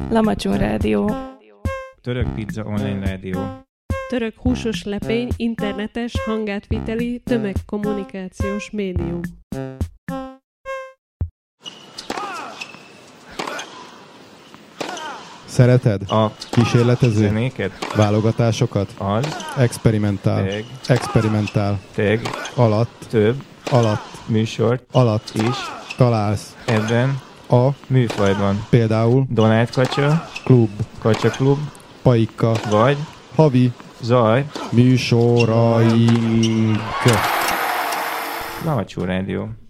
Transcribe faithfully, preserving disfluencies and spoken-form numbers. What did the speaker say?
Lamacsó Rádió. Török Pizza Online Rádió. Török húsos lepény, internetes, hangátviteli, tömegkommunikációs médium. Szereted? A kísérletező zenéket? Válogatásokat? Az. Experimentál. Teg. Experimentál. Teg. Alatt. Több. Alatt. Műsort. Alatt. Is. Találsz. Ebben. A. Műfajban. Például. Donát Kacsa. Klub. Kacsa Klub. Paika. Vagy. Havi. Zaj. Műsoraink. Lamacsó Rádió.